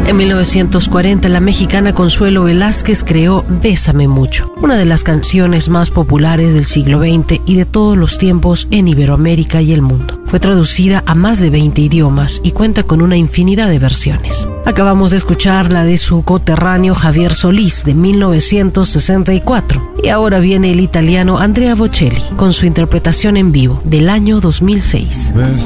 En 1940, la mexicana Consuelo Velázquez creó Bésame Mucho, una de las canciones más populares del siglo XX y de todos los tiempos en Iberoamérica y el mundo. Fue traducida a más de 20 idiomas y cuenta con una infinidad de versiones. Acabamos de escuchar la de su coterráneo Javier Solís, de 1964. Y ahora viene el italiano Andrea Bocelli, con su interpretación en vivo, del año 2006.